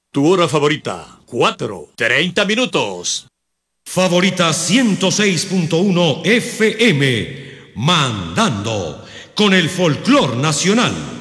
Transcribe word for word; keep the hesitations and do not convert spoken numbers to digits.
Tu hora favorita, cuatro, treinta minutos. Favorita ciento seis punto uno F M, mandando con el folclor nacional.